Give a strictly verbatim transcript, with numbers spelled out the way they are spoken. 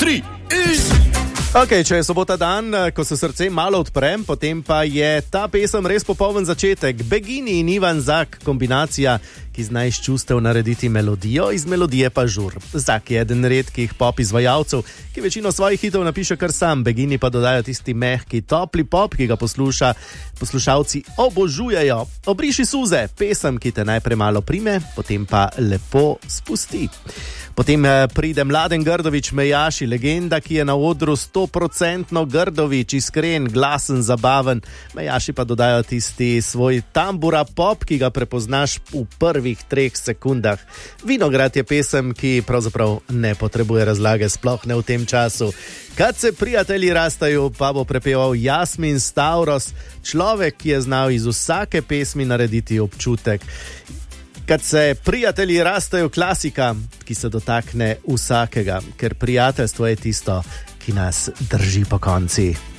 tri in... Ok, če je sobota dan, ko se srce malo odprem, potem pa je ta pesem res popoln začetek. Begini in Ivan Zak, kombinacija, ki zna iz čustev narediti melodijo, iz melodije pa žur. Zak je eden redkih pop izvajalcev, ki večino svojih hitov napiše kar sam. Begini pa dodajo tisti mehki, topli pop, ki ga posluša, poslušalci obožujejo. Obriši suze, pesem, ki te najprej malo prime, potem pa lepo spusti. Potem pride Mladen Grdović Mejaši, legenda, ki je na odru sto procentno Grdović, iskren, glasen, zabaven. Mejaši pa dodajo tisti svoj tambura pop, ki ga prepoznaš v prvih treh sekundah. Vinograd je pesem, ki pravzaprav ne potrebuje razlage, sploh ne v tem času. Kad se prijatelji rastajo, pa bo prepeval Jasmin Stavros, človek, ki je znal iz vsake pesmi narediti občutek. Kad se prijatelji rastajo, klasika, ki se dotakne vsakega, ker prijateljstvo je tisto, ki nas drži po konci.